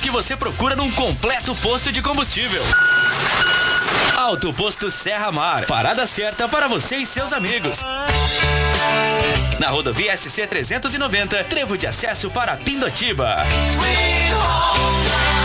que você procura num completo posto de combustível. Auto Posto Serra Mar, parada certa para você e seus amigos. Na rodovia SC 390, trevo de acesso para Pindotiba.